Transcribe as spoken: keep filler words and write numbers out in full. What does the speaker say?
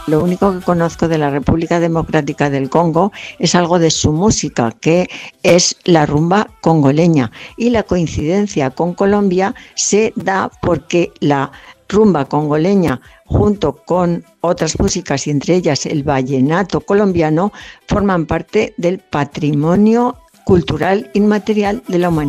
Lo único que conozco de la República Democrática del Congo es algo de su música, que es la rumba congoleña. Y la coincidencia con Colombia se da porque la rumba congoleña, junto con otras músicas, y entre ellas el vallenato colombiano, forman parte del patrimonio cultural inmaterial de la humanidad.